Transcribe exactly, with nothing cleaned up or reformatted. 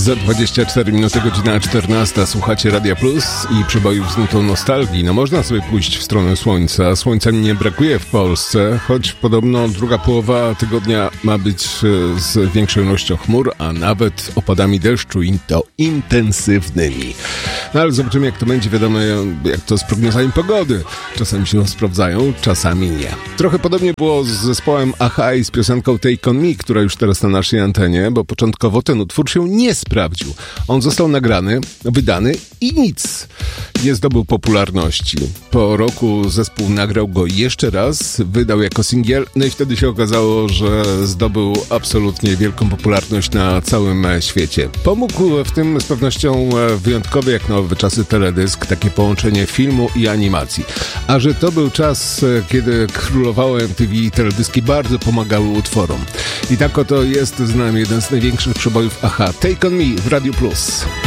Za dwadzieścia cztery minuty, godzina czternasta. Słuchacie Radia Plus i przebojów z nutą nostalgii. No można sobie pójść w stronę słońca. Słońca nie brakuje w Polsce, choć podobno druga połowa tygodnia ma być z większą ilością chmur, a nawet opadami deszczu i to intensywnymi. No ale zobaczymy, jak to będzie. Wiadomo, jak to z prognozami pogody. Czasami się sprawdzają, czasami nie. Trochę podobnie było z zespołem Aha i z piosenką Take On Me, która już teraz na naszej antenie, bo początkowo ten utwór się nie sprawdził. On został nagrany, wydany i nic. Nie zdobył popularności. Po roku zespół nagrał go jeszcze raz, wydał jako singiel, no i wtedy się okazało, że zdobył absolutnie wielką popularność na całym świecie. Pomógł w tym z pewnością wyjątkowy jak na owe czasy teledysk, takie połączenie filmu i animacji. A że to był czas, kiedy królowało M T V i teledyski bardzo pomagały utworom. I tak oto jest z nami jeden z największych przebojów Aha. Take On Me w Radiu Plus.